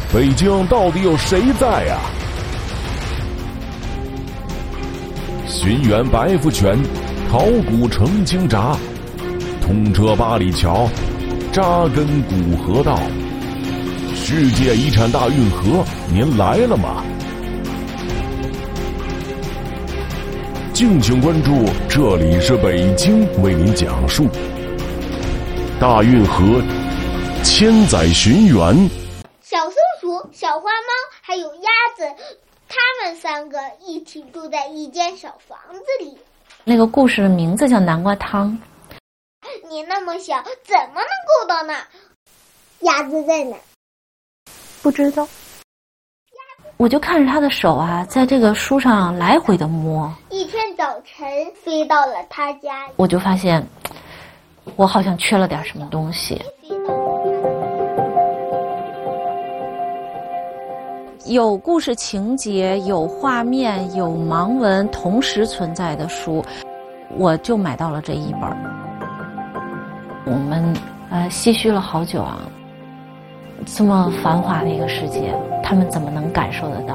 北京到底有谁在呀？寻源白福泉，考古澄清闸，通车八里桥，扎根古河道。世界遗产大运河，您来了吗？敬请关注，这里是北京为您讲述大运河千载寻源。 小松鼠、小花猫还有鸭子，它们三个一起住在一间小房子里。 那个故事的名字叫南瓜汤。 你那么小，怎么能够到那？鸭子在哪？ 不知道。我就看着他的手啊，在这个书上来回的摸。 一天早晨，飞到了他家， 我就发现，我好像缺了点什么东西。有故事情节、有画面、有盲文同时存在的书，我就买到了这一本。我们唏嘘了好久啊，这么繁华的一个世界，他们怎么能感受得到？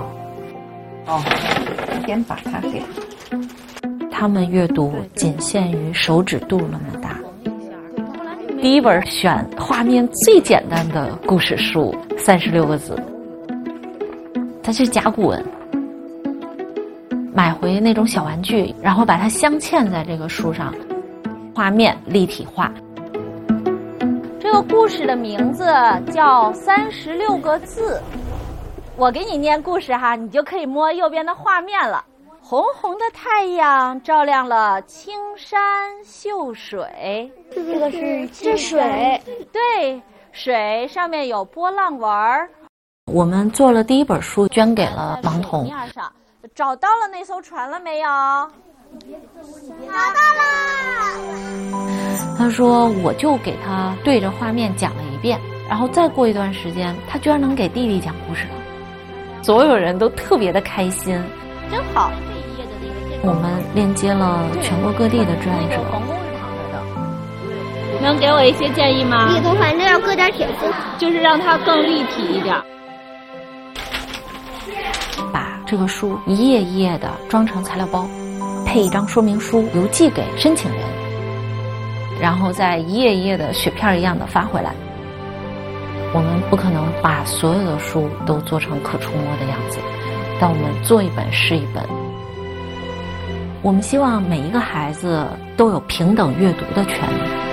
先把它给他们阅读仅限于手指肚那么大。第一本选画面最简单的故事书，36个字。它是甲骨文，买回那种小玩具，然后把它镶嵌在这个书上，画面立体化。这个故事的名字叫36个字，我给你念故事哈，你就可以摸右边的画面了。红红的太阳照亮了青山秀水， 这个是这水， 对，水上面有波浪纹儿。我们做了第一本书，捐给了盲童。找到了那艘船了没有？ 找到了。 他说，我就给他对着画面讲了一遍，然后再过一段时间，他居然能给弟弟讲故事了。所有人都特别的开心，真好。我们链接了全国各地的志愿者。能给我一些建议吗？ 里头反正要搁点铁丝， 就是让它更立体一点。把这个书一页一页的装成材料包，配一张说明书，邮寄给申请人，然后再一页一页的雪片一样的发回来。我们不可能把所有的书都做成可触摸的样子，但我们做一本是一本。我们希望每一个孩子都有平等阅读的权利。